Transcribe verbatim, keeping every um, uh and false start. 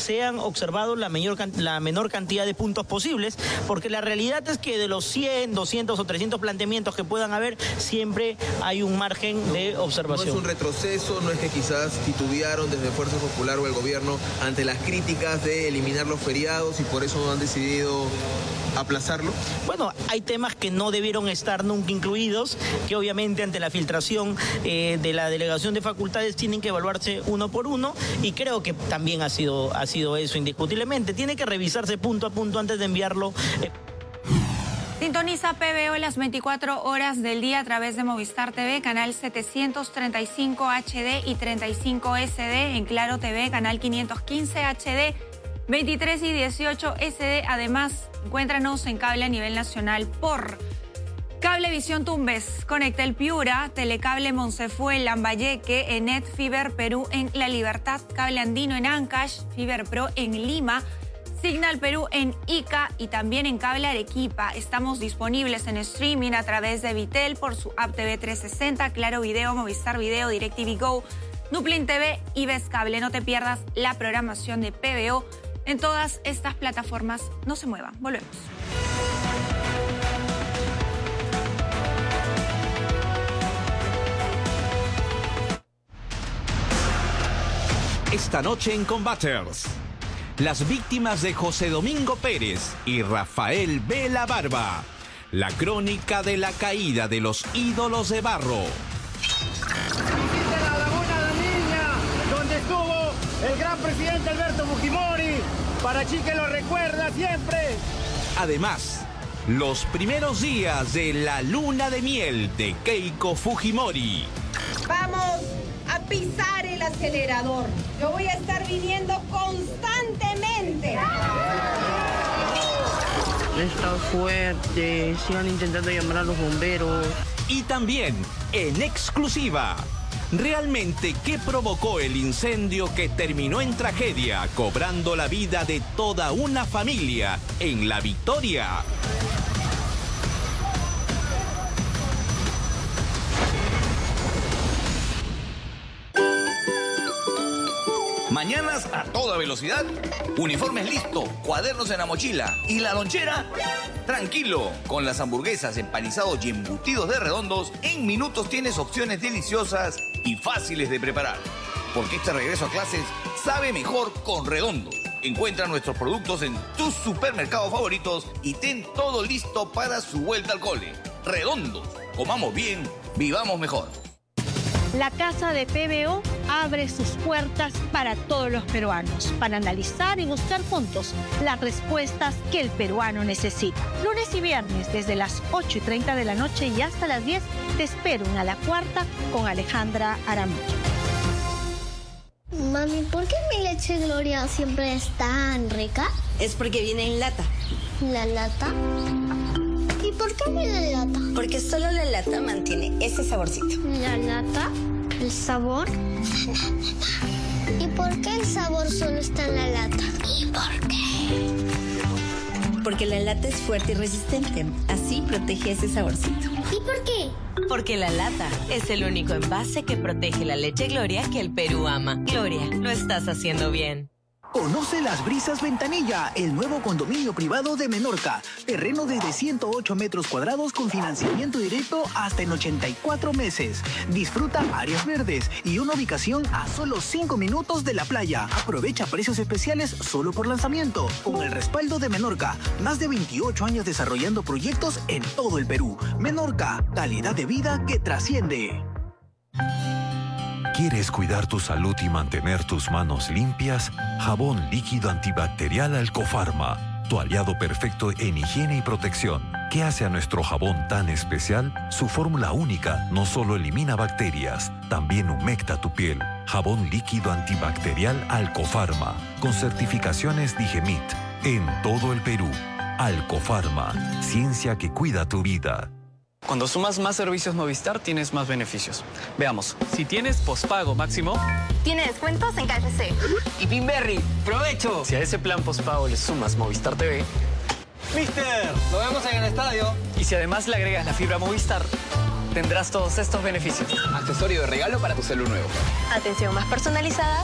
sean observados la, mayor, la menor cantidad de puntos posibles, porque la realidad es que de los cien, doscientos o trescientos planteamientos que puedan haber, siempre hay un margen de observación. No es un retroceso, no es que quizás titubearon desde Fuerza Popular o el gobierno ante las críticas de eliminar los feriados y por eso no han decidido aplazarlo. Bueno, hay temas que no debieron estar nunca incluidos, que obviamente ante la filtración eh, de la delegación de facultades tienen que evaluarse uno por uno, y creo que también ha sido, ha sido eso indiscutiblemente. Tiene que revisarse punto a punto antes de enviarlo. Eh. Sintoniza P B O las veinticuatro horas del día a través de Movistar T V, canal setecientos treinta y cinco H D y treinta y cinco S D, en Claro T V, canal quinientos quince H D, veintitrés y dieciocho S D. Además, encuéntranos en cable a nivel nacional por Cablevisión Tumbes, Conectel Piura, Telecable Monsefuel, Lambayeque, Enet Fiber Perú en La Libertad, Cable Andino en Ancash, Fiber Pro en Lima, Signal Perú en Ica y también en Cable Arequipa. Estamos disponibles en streaming a través de Vitel por su app T V trescientos sesenta, Claro Video, Movistar Video, DirecTV Go, Nuplin T V y Ves Cable. No te pierdas la programación de P B O en todas estas plataformas. No se muevan, volvemos. Esta noche en Combaters, las víctimas de José Domingo Pérez y Rafael Vela Barba. La crónica de la caída de los ídolos de barro. Visite la Laguna La Niña, donde estuvo el gran presidente Alberto Fujimori. Parachi que lo recuerda siempre. Además, los primeros días de la luna de miel de Keiko Fujimori. Vamos a pisar el acelerador. Yo voy a estar viniendo constantemente. Está fuerte, sigan intentando llamar a los bomberos. Y también, en exclusiva, ¿realmente qué provocó el incendio que terminó en tragedia, cobrando la vida de toda una familia en La Victoria? Mañanas a toda velocidad, uniformes listo, cuadernos en la mochila y la lonchera. Tranquilo, con las hamburguesas, empanizados y embutidos de Redondos, en minutos tienes opciones deliciosas y fáciles de preparar. Porque este regreso a clases sabe mejor con Redondos. Encuentra nuestros productos en tus supermercados favoritos y ten todo listo para su vuelta al cole. Redondos, comamos bien, vivamos mejor. La Casa de P B O abre sus puertas para todos los peruanos, para analizar y buscar juntos las respuestas que el peruano necesita. Lunes y viernes, desde las ocho y treinta de la noche y hasta las diez, te espero en A la Cuarta con Alejandra Aramillo. Mami, ¿por qué mi leche Gloria siempre es tan rica? Es porque viene en lata. ¿La lata? ¿Y por qué viene en lata? Porque solo la lata mantiene ese saborcito. ¿La lata? ¿El sabor? ¿Y por qué el sabor solo está en la lata? ¿Y por qué? Porque la lata es fuerte y resistente. Así protege ese saborcito. ¿Y por qué? Porque la lata es el único envase que protege la leche Gloria que el Perú ama. Gloria, lo estás haciendo bien. Conoce Las Brisas Ventanilla, el nuevo condominio privado de Menorca. Terreno desde ciento ocho metros cuadrados con financiamiento directo hasta en ochenta y cuatro meses. Disfruta áreas verdes y una ubicación a solo cinco minutos de la playa. Aprovecha precios especiales solo por lanzamiento. Con el respaldo de Menorca, más de veintiocho años desarrollando proyectos en todo el Perú. Menorca, calidad de vida que trasciende. ¿Quieres cuidar tu salud y mantener tus manos limpias? Jabón líquido antibacterial Alcofarma, tu aliado perfecto en higiene y protección. ¿Qué hace a nuestro jabón tan especial? Su fórmula única no solo elimina bacterias, también humecta tu piel. Jabón líquido antibacterial Alcofarma, con certificaciones Digemit, en todo el Perú. Alcofarma, ciencia que cuida tu vida. Cuando sumas más servicios Movistar, tienes más beneficios. Veamos, si tienes pospago máximo... Tiene descuentos en K F C. Y Pinberry, ¡provecho! Si a ese plan pospago le sumas Movistar T V... ¡Mister! ¡Lo vemos en el estadio! Y si además le agregas la fibra Movistar, tendrás todos estos beneficios. Accesorio de regalo para tu celular nuevo. Atención más personalizada